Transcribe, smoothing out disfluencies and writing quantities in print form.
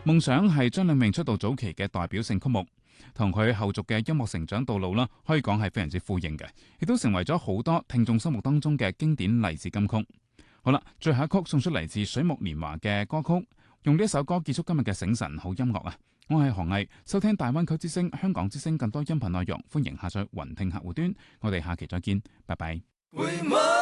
夢想係張兩穎出道早期嘅代表性曲目，同佢後續嘅音樂成長道路啦，可以講係非常之呼應嘅，亦都成為咗好多聽眾心目當中嘅經典勵志金曲。好啦，最後一曲送出嚟自水木年華嘅歌曲，用呢一首歌結束今日嘅醒晨好音樂啊！我係何毅，收聽大灣區之聲、香港之聲更多音頻內容，歡迎下載雲聽客戶端。我哋下期再見，拜拜。